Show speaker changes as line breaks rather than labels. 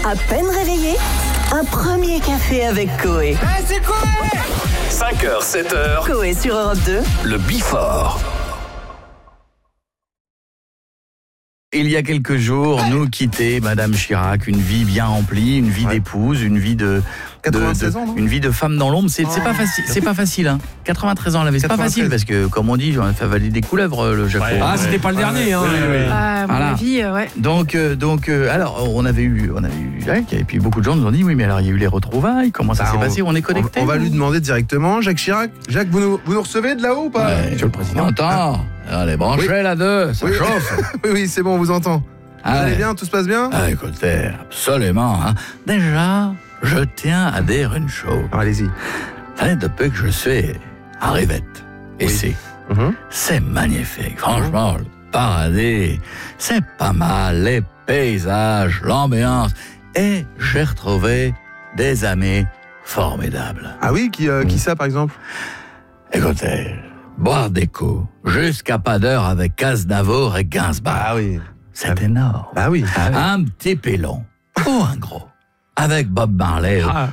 À peine réveillé, un premier café avec Coé.
C'est Coé
5h, 7h,
Coé sur Europe 2.
le Before.
Il y a quelques jours, nous quittait Madame Chirac, une vie bien remplie, une vie d'épouse, une vie de
96 ans, non
une vie de femme dans l'ombre. C'est pas facile, c'est pas facile. Hein. 93 ans, elle avait, c'est pas
93.
facile parce que, comme on dit, on a fait avaler des couleuvres, le Jaco.
Ah, c'était pas le dernier, hein.
À mon
Voilà.
avis, ouais.
Donc, alors, on avait eu Jacques, et puis beaucoup de gens nous ont dit, oui, mais alors il y a eu les retrouvailles, comment ça s'est passé, on est connectés.
On va lui demander directement. Jacques Chirac, Jacques, vous nous recevez de là-haut ou pas
Ouais,
Monsieur le Président.
Attends, allez, branchez
Oui.
la 2, ça
Oui.
chauffe.
Oui, c'est bon, on vous entend. Vous
Ah
allez
ouais.
bien, tout se passe bien
Ah, écoutez, absolument. Hein. Déjà, je tiens à dire une chose.
Alors, allez-y.
Vous savez, depuis que je suis à Rivette, ici, c'est magnifique. Franchement, le paradis, c'est pas mal. Les paysages, l'ambiance. Et j'ai retrouvé des amis formidables.
Ah oui, qui ça par exemple
Écoutez, boire des coups jusqu'à pas d'heure avec Aznavour et Gainsbourg.
Ah oui.
C'est énorme.
Ah oui.
Un petit pilon ou un gros avec Bob Marley